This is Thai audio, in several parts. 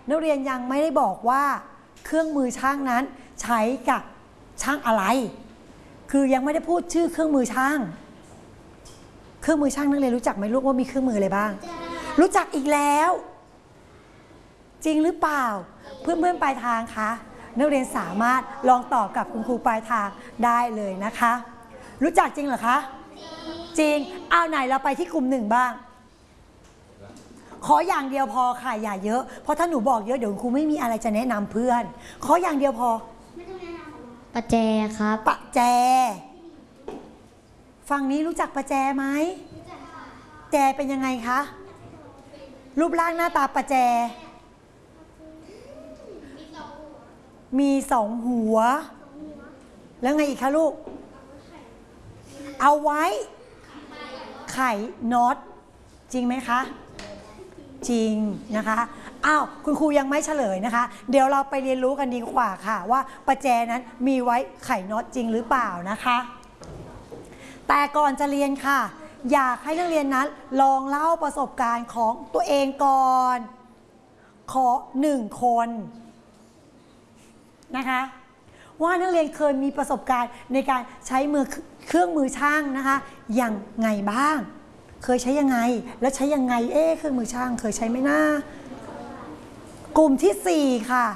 นักเรียนยังไม่ได้บอกว่าเครื่องมือช่างนั้นใช้กับช่างอะไรคือยังไม่ได้พูดชื่อเครื่องมือช่างเครื่องมือช่างนักเรียนรู้จักไหมลูกว่ามีเครื่องมืออะไรบ้างรู้จักอีกแล้วจริงหรือเปล่าเพื่อนปลายทางคะนักเรียนสามารถลองตอบกับคุณครูปลายทางได้เลยนะคะรู้จักจริงเหรอคะจริงเอาไหนเราไปที่กลุ่มหนึ่งบ้างขออย่างเดียวพอค่ะอย่าเยอะเพราะถ้าหนูบอกเยอะเดี๋ยวครูไม่มีอะไรจะแนะนำเพื่อนขออย่างเดียวพอประแจครับประแจฝั่งนี้รู้จักประแจไหมแจเป็นยังไงคะรูปร่างหน้าตาประแจมีสองหัวแล้วไงอีกคะลูกเอาไว้ไขน็อตจริงไหมคะจริงนะคะอ้าวคุณครูยังไม่เฉลยนะคะเดี๋ยวเราไปเรียนรู้กันดีกว่าค่ะว่าประแจนั้นมีไว้ไขน็อตจริงหรือเปล่านะคะแต่ก่อนจะเรียนค่ะอยากให้นักเรียนนั้นลองเล่าประสบการณ์ของตัวเองก่อนขอ1 คนนะคะว่านักเรียนเคยมีประสบการณ์ในการใช้เครื่องมือช่างนะคะอย่างไงบ้างเคยใช้ยังไงแล้วใช้ยังไงเครื่องมือช่างเคยใช้ไหมนะกลุ่มที่4ค่ะ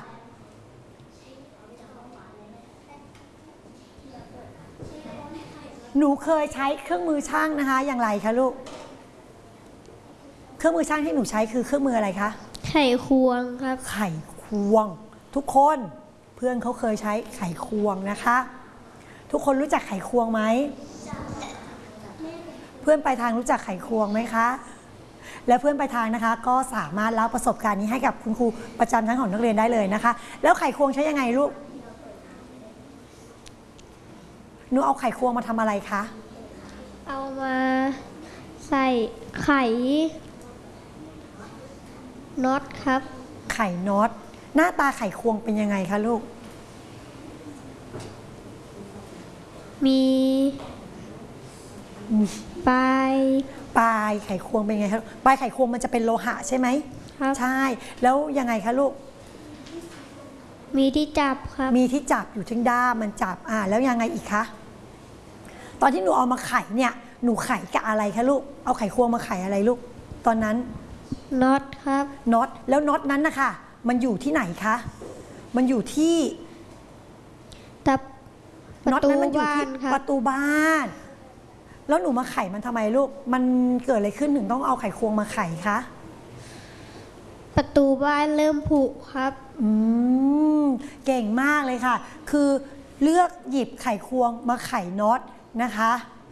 หนูเคยใช้เครื่องมือช่างนะคะอย่างไรคะลูกเครื่องมือช่างที่หนูใช้คือเครื่องมืออะไรคะไขควงครับไขควงทุกคนเพื่อนเขาเคยใช้ไขควงนะคะทุกคนรู้จักไขควงไหมเพื่อนปลายทางรู้จักไขควงไหมคะและเพื่อนปลายทางนะคะก็สามารถเล่าประสบการณ์นี้ให้กับคุณครูประจำชั้นของนักเรียนได้เลยนะคะแล้วไขควงใช้ยังไงลูกหนูเอาไขควงมาทำอะไรคะเอามาใส่ไขน็อตครับไขน็อตหน้าตาไขควงเป็นยังไงคะลูกมีปลายไขควงเป็นไงคะปลายไขควงมันจะเป็นโลหะใช่ไหมครับใช่แล้วยังไงคะลูกมีที่จับครับมีที่จับอยู่ที่ด้ามมันจับแล้วยังไงอีกคะตอนที่หนูเอามาไขเนี่ยหนูไขกับอะไรคะลูกเอาไขควงมาไขอะไรลูกตอนนั้นน็อตครับน็อตแล้วน็อตนั้นนะคะมันอยู่ที่ไหนคะมันอยู่ที่น็อตนั้นมันอยู่ที่ประตูบ้านแล้วหนูมาไขมันทำไมลูกมันเกิดอะไรขึ้นถึงต้องเอาไขควงมาไขคะประตูบ้านเริ่มผุครับเก่งมากเลยค่ะคือเลือกหยิบไขควงมาไขน็อตนะคะ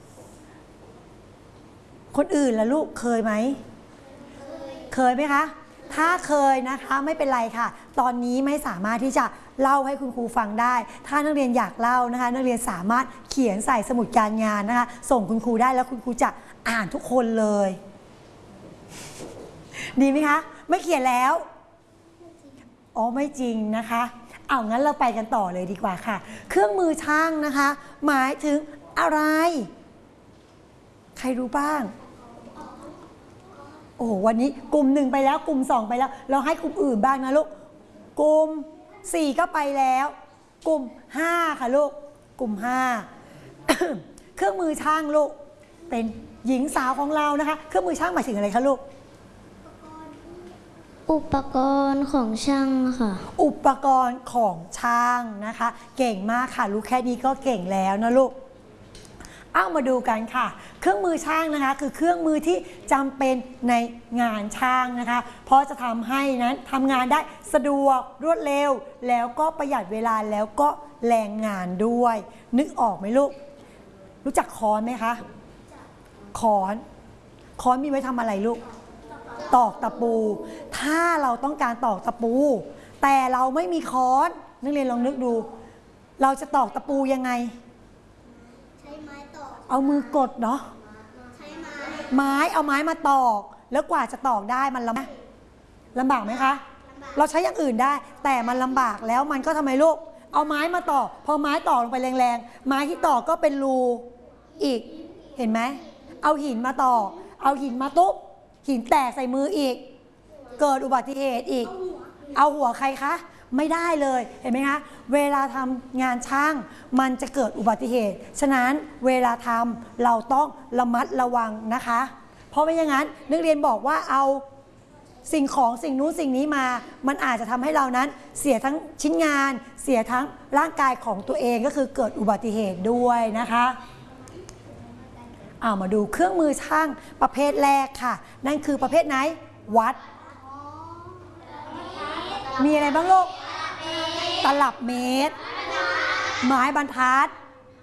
คนอื่นล่ะลูกเคยไหมเคยไหมคะถ้าเคยนะคะไม่เป็นไรค่ะตอนนี้ไม่สามารถที่จะเล่าให้คุณครูฟังได้ถ้านักเรียนอยากเล่านะคะนักเรียนสามารถเขียนใส่สมุดการงานนะคะส่งคุณครูได้แล้วคุณครูจะอ่านทุกคนเลยดีไหมคะไม่เขียนแล้วอ๋อไม่จริงนะคะเอางั้นเราไปกันต่อเลยดีกว่าค่ะเครื่องมือช่างนะคะหมายถึงอะไรใครรู้บ้างโอ้โหวันนี้กลุ่ม1ไปแล้วกลุ่ม2ไปแล้วเราให้กลุ่มอื่นบ้างนะลูกกลุ่ม4ก็ไปแล้วกลุ่ม5ค่ะลูกกลุ่ม5 เครื่องมือช่างลูกเป็นหญิงสาวของเรานะคะเครื่องมือช่างหมายถึงอะไรคะลูกอุปกรณ์ของช่างค่ะอุปกรณ์ของช่างนะคะเก่งมากค่ะรู้แค่นี้ก็เก่งแล้วนะลูกเอามาดูกันค่ะเครื่องมือช่างนะคะคือเครื่องมือที่จำเป็นในงานช่างนะคะเพราะจะทำให้นั้นทำงานได้สะดวกรวดเร็วแล้วก็ประหยัดเวลาแล้วก็แรงงานด้วยนึกออกไหมลูกรู้จักค้อนไหมคะค้อนมีไว้ทำอะไรลูกตอกตะปูถ้าเราต้องการตอกตะปูแต่เราไม่มีค้อนนักเรียนลองนึกดูเราจะตอกตะปูยังไงเอามือกดเนาะเอาไม้มาตอกแล้วกว่าจะตอกได้มันลำบากไหมคะเราใช้อย่างอื่นได้แต่มันลำบากแล้วมันก็ทำไมลูกเอาไม้มาตอกพอไม้ตอกลงไปแรงๆไม้ที่ตอกก็เป็นรูอีกเห็นไหมเอาหินมาตอกเอาหินมาตุ๊บหินแตกใส่มืออีกเกิดอุบัติเหตุอีกเอาหัวใครคะไม่ได้เลยเห็นไหมคะเวลาทำงานช่างมันจะเกิดอุบัติเหตุฉะนั้นเวลาทำเราต้องระมัดระวังนะคะเพราะไม่อย่างนั้นนักเรียนบอกว่าเอาสิ่งของสิ่งนู้นสิ่งนี้มามันอาจจะทำให้เรานั้นเสียทั้งชิ้นงานเสียทั้งร่างกายของตัวเองก็คือเกิดอุบัติเหตุด้วยนะคะเอามาดูเครื่องมือช่างประเภทแรกค่ะนั่นคือประเภทไหนวัดมีอะไรบ้างลูกตลับเมตรไม้บรรทัด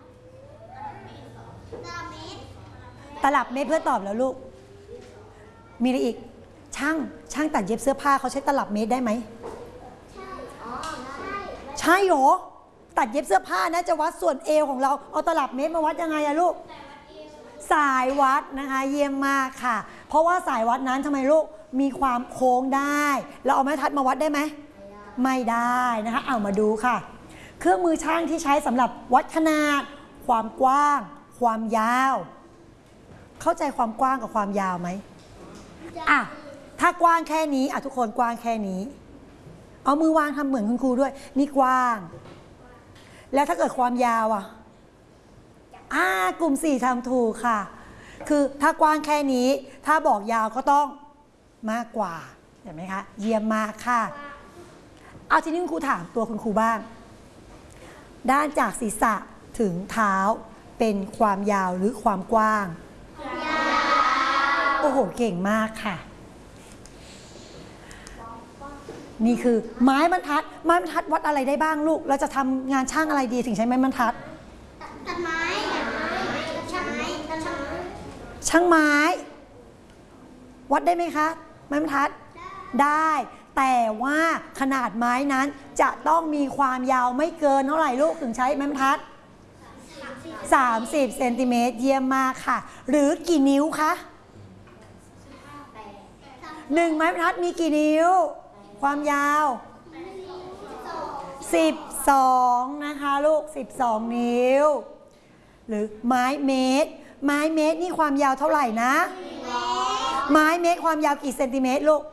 ตลับเมตรเพื่อตอบแล้วลูกมีอะไรอีกช่างตัดเย็บเสื้อผ้าเขาใช้ตลับเมตรได้ไหมใช่หรอตัดเย็บเสื้อผ้านะจะวัดส่วนเอวของเราเอาตลับเมตรมาวัดยังไงอะลูกสายวัดนะคะเยี่ยมมากค่ะเพราะว่าสายวัดนั้นทำไมลูกมีความโค้งได้เราเอาไม้ทัดมาวัดได้ไหมไม่ได้นะคะเอามาดูค่ะเครื่องมือช่างที่ใช้สำหรับวัดขนาดความกว้างความยาวเข้าใจความกว้างกับความยาวไหมอ่ะถ้ากว้างแค่นี้อ่ะทุกคนกว้างแค่นี้เอามือวางทำเหมือนคุณครูด้วยนี่กว้างแล้วถ้าเกิดความยาวอ่ะกลุ่ม4ทำถูกค่ะคือถ้ากว้างแค่นี้ถ้าบอกยาวก็ต้องมากกว่าเห็นไหมคะเยี่ยมมากค่ะเอาทีนี้คุณครูถามตัวคุณครูบ้างด้านจากศีรษะถึงเท้าเป็นความยาวหรือความกว้างโอ้โหเก่งมากค่ะนี่คือไม้บรรทัดวัดอะไรได้บ้างลูกเราจะทำงานช่างอะไรดีถึงใช้ไม้บรรทัดตัดไม้ช่างไม้วัดได้ไหมคะไม้บรรทัดได้แต่ว่าขนาดไม้นั้นจะต้องมีความยาวไม่เกินเท่าไหร่ลูกถึงใช้ไม้บรรทัด30 เซนติเมตรเยี่ยมมากค่ะหรือกี่นิ้วคะ1ไม้บรรทัดมีกี่นิ้วความยาว12นะคะลูก12นิ้วหรือไม้เมตรนี่ความยาวเท่าไหร่นะไม้เมตรความยาวกี่เซนติเมตรลูก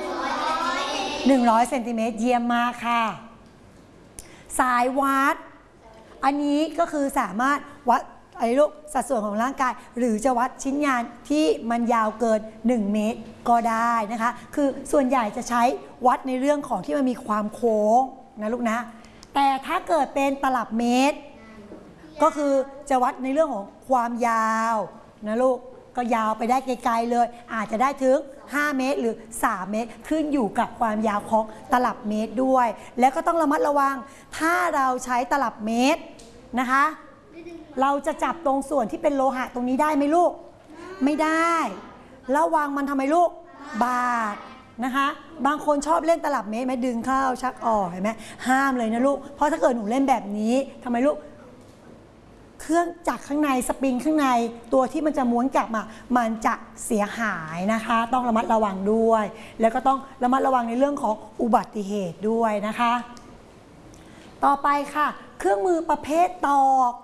100 เซนติเมตรเยี่ยมมากค่ะสายวัดอันนี้ก็คือสามารถวัดอะไรลูกสัดส่วนของร่างกายหรือจะวัดชิ้นงานที่มันยาวเกิน1 เมตรก็ได้นะคะคือส่วนใหญ่จะใช้วัดในเรื่องของที่มันมีความโค้งนะลูกนะแต่ถ้าเกิดเป็นตลับเมตรก็คือจะวัดในเรื่องของความยาวนะลูกก็ยาวไปได้ไกลๆเลยอาจจะได้ถึง5 เมตรหรือ3 เมตรขึ้นอยู่กับความยาวของตลับเมตรด้วยแล้วก็ต้องระมัดระวังถ้าเราใช้ตลับเมตรนะคะเราจะจับตรงส่วนที่เป็นโลหะตรงนี้ได้ไหมลูกไม่ได้ระวังมันทำไมลูกบาดนะคะบางคนชอบเล่นตลับเมตรไหมดึงเข้าชักออกเห็นไหมห้ามเลยนะลูกเพราะถ้าเกิดหนูเล่นแบบนี้ทำไมลูกเครื่องจักรข้างในสปริงข้างในตัวที่มันจะม้วนกลับมามันจะเสียหายนะคะต้องระมัดระวังด้วยแล้วก็ต้องระมัดระวังในเรื่องของอุบัติเหตุด้วยนะคะต่อไปค่ะเครื่องมือประเภทตอก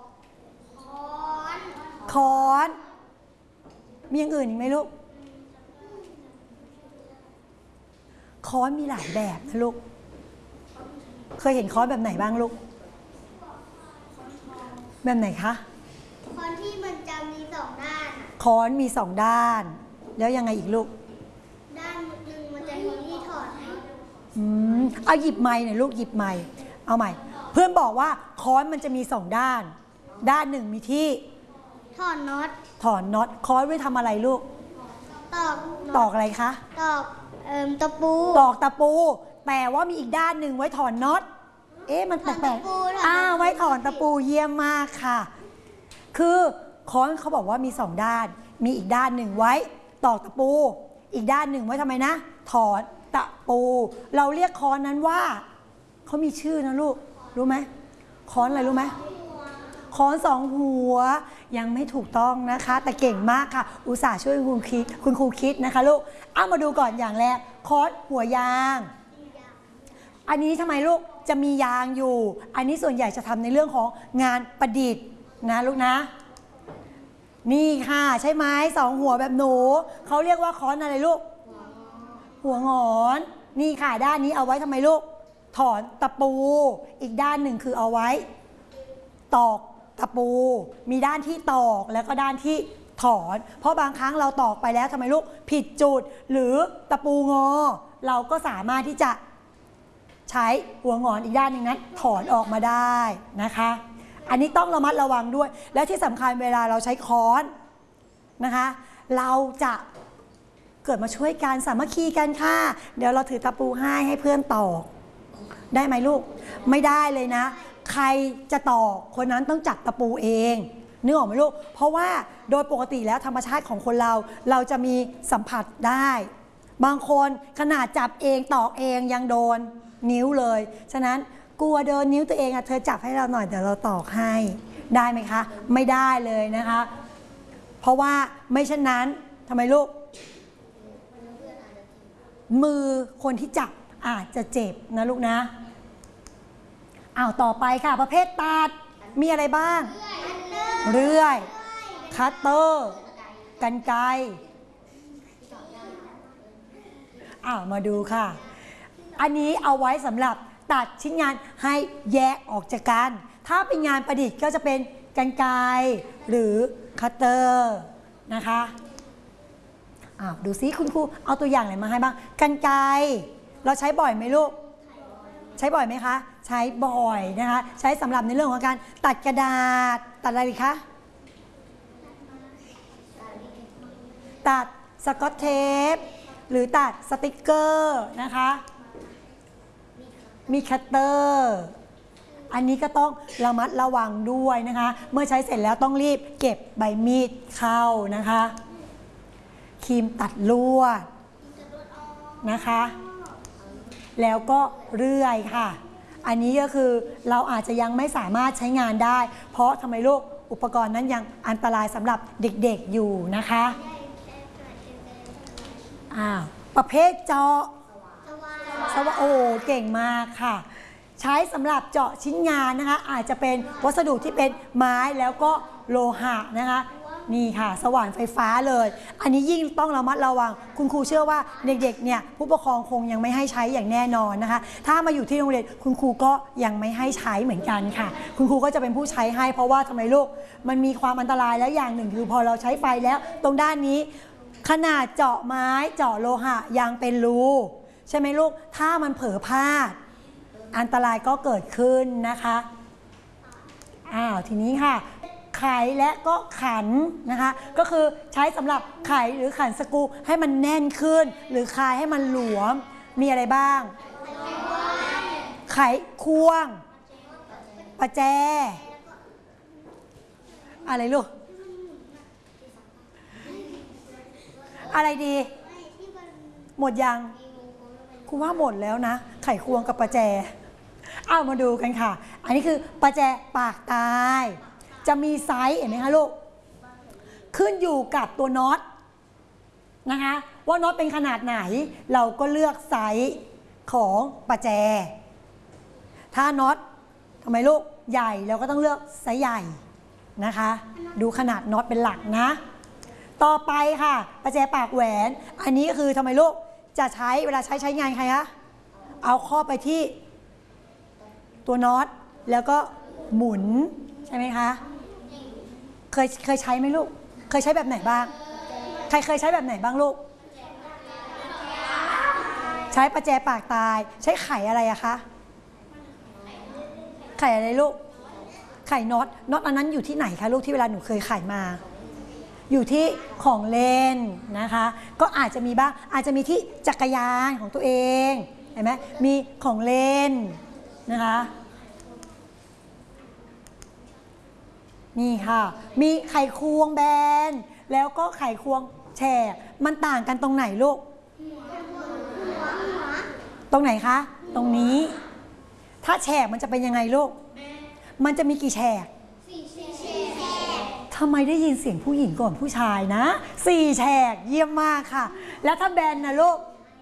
ค้อนมีอย่างอื่นอีกไหมลูกค้อนมีหลายแบบนะลูกเคยเห็นค้อนแบบไหนบ้างลูกแบบไหนคะค้อนที่มันจะมี2 ด้านค้อนมี2 ด้านแล้วยังไงอีกลูกด้านหนึ่งมันจะมีที่ถอดเอาหยิบไม้หน่อยลูกหยิบไม้เอาใหม่เพื่อนบอกว่าค้อนมันจะมี2 ด้านหนึ่งมีที่ถอดน็อตค้อนไว้ทำอะไรลูกตอกอะไรคะตอกตะปูตอกตะปูแต่ว่ามีอีกด้านหนึ่งไว้ถอนน็อตมันแปลกๆไว้ถอนตะปูเยี่ยมมากค่ะคือค้อนเขาบอกว่ามี2 ด้านมีอีกด้านหนึ่งไว้ตอกตะปูอีกด้านหนึ่งไว้ทำไมนะถอนตะปูเราเรียกค้อนนั้นว่าเขามีชื่อนะลูกรู้ไหมค้อนอะไรรู้ไหมค้อน2 หัวยังไม่ถูกต้องนะคะแต่เก่งมากค่ะอุตส่าห์ช่วยคุณครูคิดนะคะลูกเอามาดูก่อนอย่างแรกค้อนหัวยางอันนี้ทำไมลูกจะมียางอยู่อันนี้ส่วนใหญ่จะทำในเรื่องของงานประดิษฐ์นะลูกนะนี่ค่ะใช่ไหม2 หัวแบบหนูเขาเรียกว่าค้อนอะไรลูกหัวงอนนี่ค่ะด้านนี้เอาไว้ทำไมลูกถอนตะปูอีกด้านหนึ่งคือเอาไว้ตอกตะปูมีด้านที่ตอกแล้วก็ด้านที่ถอนเพราะบางครั้งเราตอกไปแล้วทำไมลูกผิดจุดหรือตะปูงอเราก็สามารถที่จะใช้หัวงอนอีกด้านหนึ่งนั้นถอนออกมาได้นะคะอันนี้ต้องระมัดระวังด้วยและที่สำคัญเวลาเราใช้ค้อนนะคะเราจะเกิดมาช่วยกันสามัคคีกันค่ะเดี๋ยวเราถือตะปูให้เพื่อนตอกได้ไหมลูกไม่ได้เลยนะใครจะตอกคนนั้นต้องจับตะปูเองนึกออกไหมลูกเพราะว่าโดยปกติแล้วธรรมชาติของคนเราจะมีสัมผัสได้บางคนขนาดจับเองตอกเองยังโดนนิ้วเลยฉะนั้นกลัวโดนนิ้วตัวเองเธอจับให้เราหน่อยเดี๋ยวเราตอกให้ได้ไหมคะไม่ได้เลยนะคะเพราะว่าไม่เช่นนั้นทำไมลูกมือคนที่จับอาจจะเจ็บนะลูกนะต่อไปค่ะประเภทตัดมีอะไรบ้างเลื่อยคัตเตอร์กรรไกรมาดูค่ะอันนี้เอาไว้สำหรับตัดชิ้นงานให้แยกออกจากกันถ้าเป็นงานประดิษฐ์ก็จะเป็นกรรไกรหรือคัตเตอร์นะคะดูซิคุณครูเอาตัวอย่างอะไรมาให้บ้างกรรไกรเราใช้บ่อยไหมลูกใช้บ่อยไหมคะใช้บ่อยนะคะใช้สำหรับในเรื่องของการตัดกระดาษตัดอะไรดีคะตัดสกอตเทปหรือตัดสติกเกอร์นะคะมีคัตเตอร์อันนี้ก็ต้องระมัดระวังด้วยนะคะเมื่อใช้เสร็จแล้วต้องรีบเก็บใบมีดเข้านะคะครีมตัดลวดนะคะแล้วก็เลื่อยค่ะอันนี้ก็คือเราอาจจะยังไม่สามารถใช้งานได้เพราะทำไมลูกอุปกรณ์นั้นยังอันตรายสำหรับเด็กๆอยู่นะคะประเภทเจาะสว่านโอ้เก่งมากค่ะใช้สำหรับเจาะชิ้นงานนะคะอาจจะเป็นวัสดุที่เป็นไม้แล้วก็โลหะนะคะนี่ค่ะสว่านไฟฟ้าเลยอันนี้ยิ่งต้องระมัดระวังคุณครูเชื่อว่าเด็กๆเนี่ยผู้ปกครองคงยังไม่ให้ใช้อย่างแน่นอนนะคะถ้ามาอยู่ที่โรงเรียนคุณครูก็ยังไม่ให้ใช้เหมือนกันค่ะคุณครูก็จะเป็นผู้ใช้ให้เพราะว่าทำไมลูกมันมีความอันตรายแล้วอย่างหนึ่งคือพอเราใช้ไฟแล้วตรงด้านนี้ขนาดเจาะไม้เจาะโลหะยังเป็นรูใช่ไหมลูกถ้ามันเผลอพลาดอันตรายก็เกิดขึ้นนะคะทีนี้ค่ะไขและก็ขันนะคะก็คือใช้สำหรับไขหรือขันสกรูให้มันแน่นขึ้นหรือคลายให้มันหลวมมีอะไรบ้างไขควงประแจอะไรลูกอะไรดีหมดยังครูว่าหมดแล้วนะไขควงกับประแจมาดูกันค่ะอันนี้คือประแจปากตายจะมีไซส์เห็นไหมคะลูกขึ้นอยู่กับตัวน็อตนะคะว่าน็อตเป็นขนาดไหนเราก็เลือกไซส์ของประแจถ้าน็อตทำไมลูกใหญ่เราก็ต้องเลือกไซส์ใหญ่นะคะดูขนาดน็อตเป็นหลักนะต่อไปค่ะประแจปากแหวนอันนี้ก็คือทำไมลูกจะใช้เวลาใช้งานใครคะเอาข้อไปที่ตัวน็อตแล้วก็หมุนใช่ไหมคะเคยใช้ไหมลูกเคยใช้แบบไหนบ้างใครเคยใช้แบบไหนบ้างลูกใช้ประแจปากตายใช้ไขอะไรอะคะไขอะไรลูกไขน็อตอันนั้นอยู่ที่ไหนคะลูกที่เวลาหนูเคยไขมาอยู่ที่ของเล่นนะคะก็อาจจะมีบ้างอาจจะมีที่จักรยานของตัวเองเห็นไหมมีของเล่นนะคะนี่ค่ะมีไขควงแบนแล้วก็ไขควงแฉกมันต่างกันตรงไหนลูกตรงไหนคะตรงนี้ถ้าแฉกมันจะเป็นยังไงลูกมันจะมีกี่แฉกทำไมได้ยินเสียงผู้หญิงก่อนผู้ชายนะ4แฉกเยี่ยมมากค่ะแล้วถ้าแบนนะลูก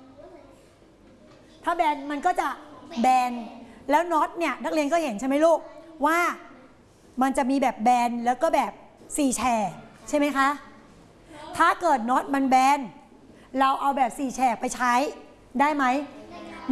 ถ้าแบนมันก็จะแบนแล้วน็อตเนี่ยนักเรียนก็เห็นใช่ไหมลูกว่ามันจะมีแบบแบนแล้วก็แบบ4แฉกใช่ไหมคะถ้าเกิดน็อตมันแบนเราเอาแบบ4แฉกไปใช้ได้ไหม